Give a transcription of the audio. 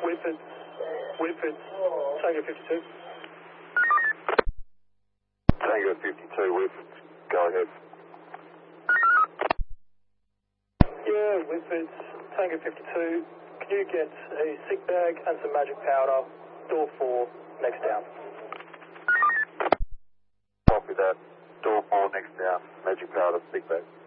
Whitford, Tango 52. Tango 52, Whitford, go ahead. Yeah, Whitford, Tango 52. Can you get a sick bag and some magic powder, door 4, next down? Copy that. Door 4 next down. Magic powder, big bag.